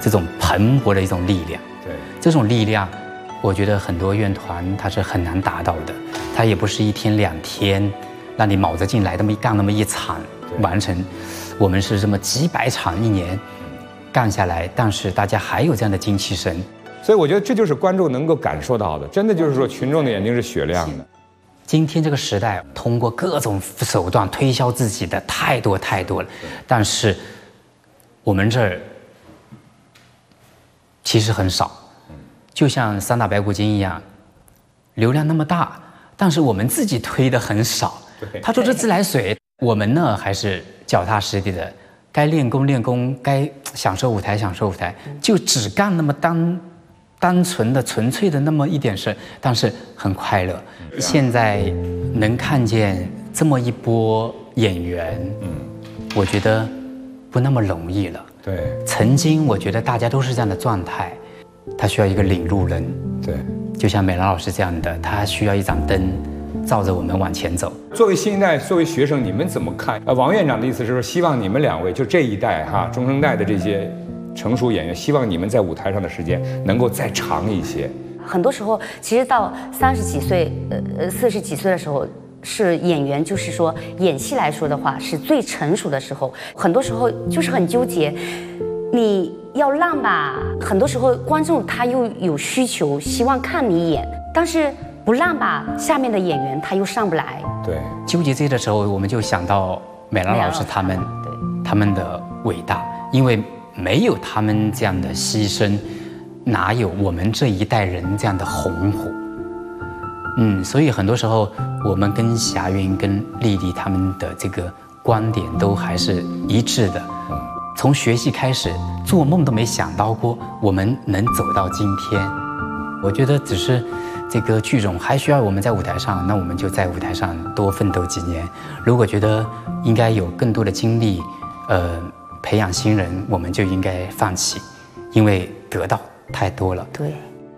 这种蓬勃的一种力量。 对， 这种力量，我觉得很多院团它是很难达到的，它也不是1天2天让你卯着劲来干那么一场完成，我们是这么几百场1年干下来，但是大家还有这样的精气神。 所以我觉得这就是观众能够感受到的，真的就是说群众的眼睛是雪亮的。 今天这个时代，通过各种手段推销自己的太多了，但是我们这儿其实很少，就像三打白骨精一样，流量那么大，但是我们自己推的很少。他说这自来水，我们呢还是脚踏实地的，该练功，该享受舞台，就只干那么单纯的、纯粹的那么一点事，但是很快乐。现在能看见这么一波演员，我觉得不那么容易了。 对， 曾经我觉得大家都是这样的状态，他需要一个领路人。 对， 就像美兰老师这样的，他需要一盏灯，照着我们往前走。 作为新一代，作为学生，你们怎么看？王院长的意思是说，希望你们2位就这一代中生代的这些成熟演员，希望你们在舞台上的时间能够再长一些。 很多时候，其实到30几岁、40几岁的时候，是演员，就是说演戏来说的话，是最成熟的时候。很多时候就是很纠结，你要让吧，很多时候观众他又有需求，希望看你演，但是不让吧，下面的演员他又上不来。 对， 纠结这个的时候，我们就想到美兰老师他们的伟大，因为没有他们这样的牺牲，哪有我们这一代人这样的红火？所以很多时候我们跟霞云、跟丽丽他们的这个观点都还是一致的。从学戏开始，做梦都没想到过我们能走到今天。我觉得只是这个剧种还需要我们在舞台上，那我们就在舞台上多奋斗几年。如果觉得应该有更多的精力，培养新人，我们就应该放弃，因为得到太多了。 对。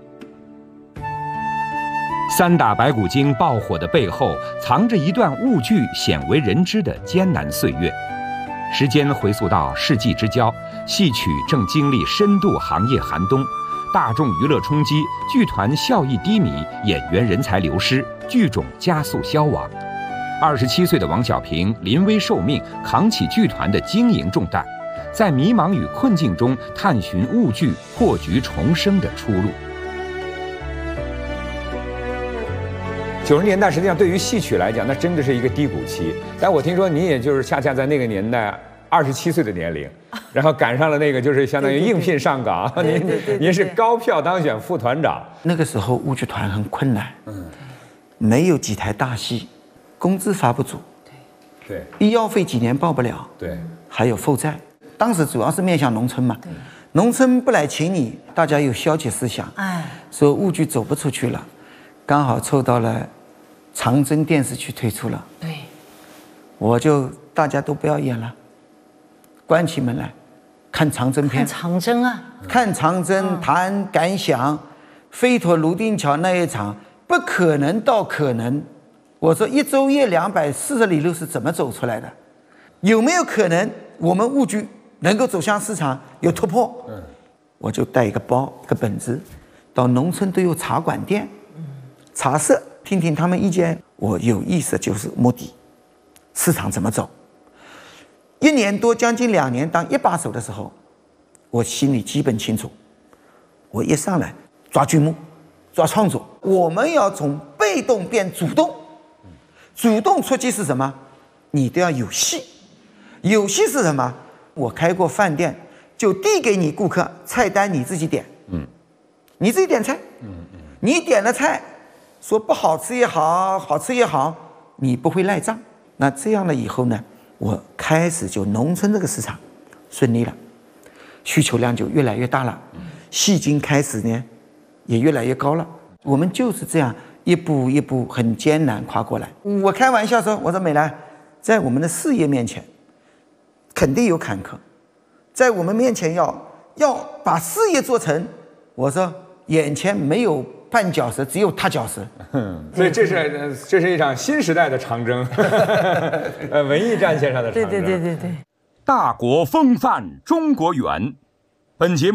三打白骨精爆火的背后，藏着一段误剧鲜为人知的艰难岁月。时间回溯到世纪之交，戏曲正经历深度行业寒冬，大众娱乐冲击，剧团效益低迷，演员人才流失，剧种加速消亡。27岁的王小平临危受命，扛起剧团的经营重担，在迷茫与困境中探寻误剧破局重生的出路。 90年代实际上对于戏曲来讲，那真的是一个低谷期。但我听说你也就是恰恰在那个年代27岁的年龄，然后赶上了那个就是相当于应聘上岗，您是高票当选副团长。 那个时候豫剧团很困难，没有几台大戏，工资发不足， 对， 医药费几年报不了， 对， 还有负债。当时主要是面向农村嘛，农村不来请你，大家有消极思想，说豫剧走不出去了，刚好凑到了长征电视剧推出了， 对， 我就大家都不要演了，关起门来看长征片， 看长征啊， 看长征，谈感想，飞陀泸定桥那一场不可能到可能，我说一周夜240里路是怎么走出来的？有没有可能我们豫剧能够走向市场有突破？我就带一个包一个本子，到农村都有茶馆店，茶社听听他们意见。我有意思就是目的，市场怎么走？1年多将近2年当一把手的时候，我心里基本清楚，我一上来抓剧目抓创作，我们要从被动变主动，主动出击是什么？你都要有戏，有戏是什么？我开过饭店，就递给你顾客菜单，你自己点，你自己点菜，你点了菜，说不好吃也好，好吃也好，你不会赖账。那这样了以后呢，我开始就农村这个市场顺利了，需求量就越来越大了，戏金开始呢也越来越高了。我们就是这样一步一步很艰难跨过来。我开玩笑说，我说美兰，在我们的事业面前肯定有坎坷，在我们面前要把事业做成，我说眼前没有绊脚石，只有踏脚石。 所以这是一场新时代的长征，文艺战线上的长征。 对。 大国风范中国远。本节目